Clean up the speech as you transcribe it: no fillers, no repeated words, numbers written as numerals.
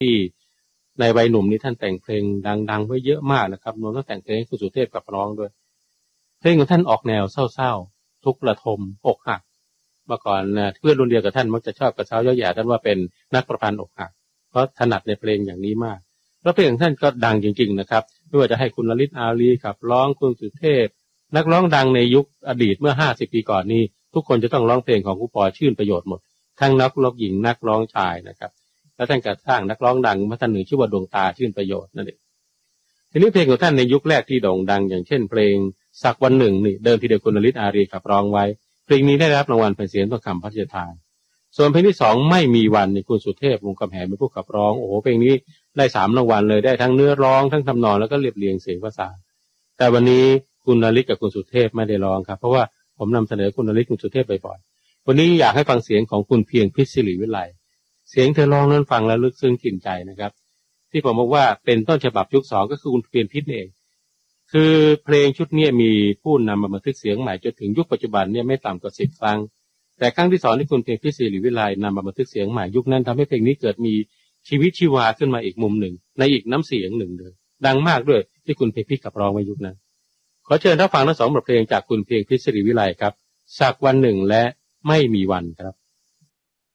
ที่ในวัยหนุ่มนี้ท่านแต่งเพลงดังๆไว้เยอะมากนะครับรวมทั้งแต่งเพลงให้คุณสุเทพกับร้องด้วยเพลงของท่านออกแนวเศร้าๆทุกข์ระทมอกหักเมื่อก่อนเพื่อนรุ่นเดียวกับท่านมักจะชอบกระเช้าย่อหย่าท่านว่าเป็นนักประพันธ์อกหักเพราะถนัดในเพลงอย่างนี้มากแล้วเพลงของท่านก็ดังจริงๆนะครับไม่ว่าจะให้คุณลลิตอาลีขับร้องคุณสุเทพนักร้องดังในยุคอดีตเมื่อ50 ปีก่อนนี้ทุกคนจะต้องร้องเพลงของครูปอชื่นประโยชน์หมดทั้งนักร้องหญิงนักร้องชายนะครับแล้วท่านก็สร้างนักร้องดังมาท่านหนึ่งชื่อว่าดวงตาชื่นประโยชน์นั่นเองทีนี้เพลงของท่านในยุคแรกที่โด่งดังอย่างเช่นเพลงสักวันหนึ่งนี่เดิมทีเดียวคุณลลิตอารีขับร้องไว้เพลงนี้ได้รับรางวัลแผ่นเสียงทองคำพระราชทานส่วนเพลงที่2ไม่มีวันนี่คุณสุเทพวงศ์กำแหงเป็นผู้ขับร้องโอ้โหเพลงนี้ได้3 รางวัลเลยได้ทั้งเนื้อร้องทั้งทำนองแล้วก็เรียบเรียงเสียงภาษาแต่วันนี้คุณลลิตกับคุณสุเทพไม่ได้ร้องครับเพราะว่าผมนำเสนอคุณลลิตคุณสุเทพบ่อยๆวันนี้อยากให้ฟังเสียงของคุณเพียงพิษศิริวิไลเสียงเธอร้องนั้นฟังแล้วลึกซึ้งกินใจนะครับที่ผมบอกว่าเป็นต้นฉบับยุค2ก็คือคุณเพียงพิษเองคือเพลงชุดนี้มีผู้นำมาบันทึกเสียงใหม่จนถึงยุคปัจจุบันเนี่ยไม่ต่ำกว่า10 ครั้งแต่ครั้งที่2ที่คุณเพียงพิษศิริวิไลนำมาบันทึกเสียงใหม่ยุคนั้นทำให้เพลงนี้เกิดมีชีวิตชีวาขึ้นมาอีกมุมหนึ่งในอีกน้ำเสียงหนึ่งเลยดังมากด้วยที่คุณเพียงพิษขับร้องไว้ยุคนั้นขอเชิญรับฟังทั้ง2 บทเพลงจากคุณเพียงพิษศิริวิไลครับสักวันหนึ่งและไม่มีวันครับ